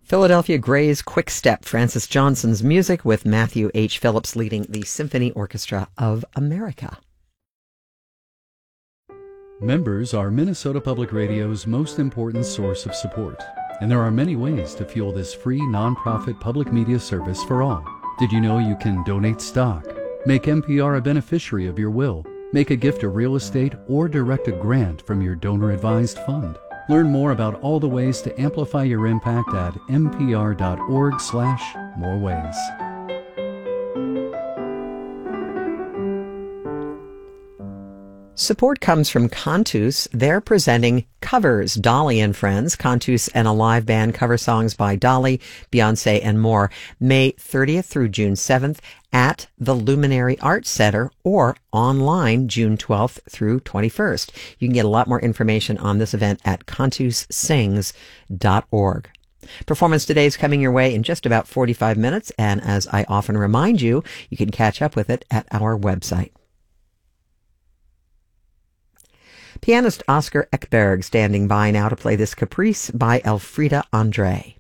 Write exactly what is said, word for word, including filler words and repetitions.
Philadelphia Gray's Quick Step, Francis Johnson's music with Matthew H. Phillips leading the Symphony Orchestra of America. Members are Minnesota Public Radio's most important source of support, and there are many ways to fuel this free nonprofit public media service for all. Did you know you can donate stock, make N P R a beneficiary of your will, make a gift of real estate, or direct a grant from your donor-advised fund? Learn more about all the ways to amplify your impact at npr.org slash more ways. Support comes from Cantus. They're presenting Covers, Dolly and Friends. Cantus and a live band cover songs by Dolly, Beyonce, and more. May thirtieth through June seventh at the Luminary Arts Center or online June twelfth through twenty-first. You can get a lot more information on this event at cantus sings dot org. Performance Today is coming your way in just about forty-five minutes, and as I often remind you, you can catch up with it at our website. Pianist Oscar Ekberg standing by now to play this Caprice by Elfrida Andre.